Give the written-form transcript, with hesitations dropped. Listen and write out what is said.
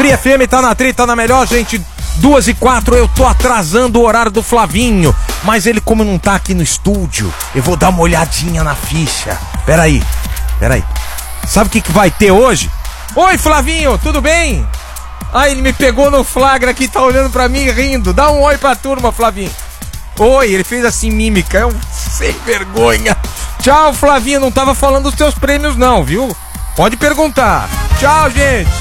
Tri FM tá na Tri, tá na melhor, gente. 2h04, eu tô atrasando o horário do Flavinho. Mas ele, como não tá aqui no estúdio, eu vou dar uma olhadinha na ficha. Peraí. Sabe o que vai ter hoje? Oi, Flavinho, tudo bem? Ah, ele me pegou no flagra aqui, tá olhando pra mim rindo. Dá um oi pra turma, Flavinho. Oi, ele fez assim mímica, é um sem vergonha. Tchau, Flavinho, não tava falando dos seus prêmios não, viu? Pode perguntar. Tchau, gente.